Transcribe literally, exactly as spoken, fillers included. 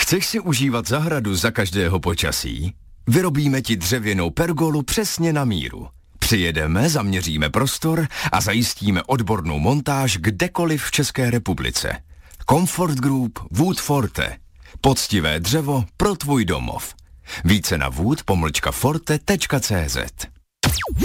Chceš si užívat zahradu za každého počasí? Vyrobíme ti dřevěnou pergolu přesně na míru. Přijedeme, zaměříme prostor a zajistíme odbornou montáž kdekoliv v České republice. Comfort Group Wood Forte. Poctivé dřevo pro tvůj domov. Více na wood pomlčka forte tečka cé zet.